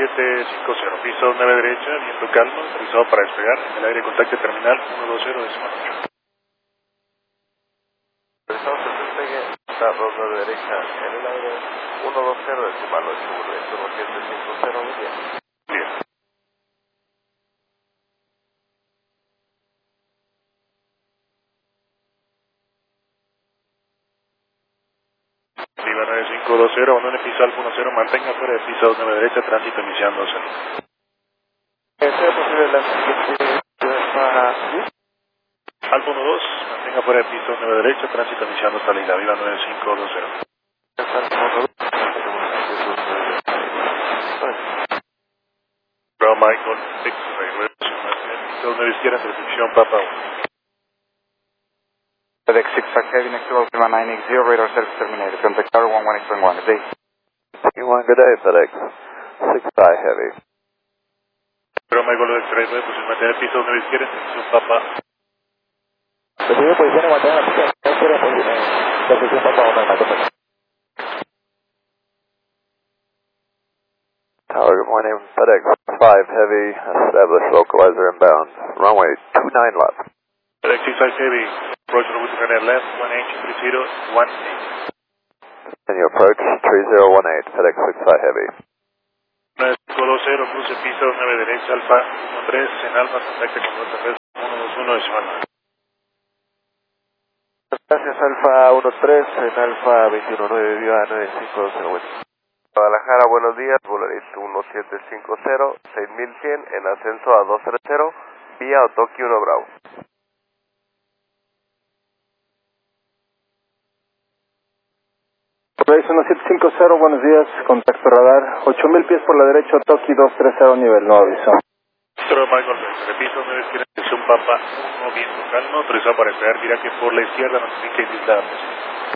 1750, piso 9 derecha, viento calmo, autorizado para despegar, en el aire contacto terminal 120 decimal 8. Autorizado el despegue, está 29 derecha, en el aire 120 decimal 8, 1750, muy bien. Bien. Viva 9520, abandone piso alfa 10, mantenga fuera de piso 9 derecha, tránsito iniciando salida. ¿Sea posible la siguiente para Alfa 12, mantenga fuera de piso 9 derecha, tránsito iniciando salida, viva 9520. Bravo Michael, X-ray, piso 9 izquierda, recepción Papa 1. FedEx 6 Heavy, next to Alpha 980, radar service terminated. Contact tower 118.1, good day. Good day, FedEx 6 Heavy. Bravo Michael, X-ray, pues mantener piso 9 izquierda, recepción Papa. Recibe posición en mantener la pista izquierda, posición Papa 1 en la costa. Tower, good morning, FedEx 5 Heavy, establish localizer inbound, runway 29 left. FedEx 6 Heavy, approach the route runner left, 183018. Continue approach 3018, FedEx 6 Heavy. 9520, cruce piso 9 derecha, alfa 13, en alfa, contacte con ruta 121 decimal 9. Gracias, Alfa 13, en Alfa 219, viva 9520. Guadalajara, buenos días, Volaris 1750, 6100, en ascenso a 230, vía Otoki 1 Bravo. Volaris 1750, buenos días, contacto radar, 8000 pies por la derecha, Toki 230, nivel no aviso. Bravo Michael, repito, 9 izquierda, dirección Papa 1, viento calmo, autorizado para despegar, mira que por la izquierda, notifique Isla.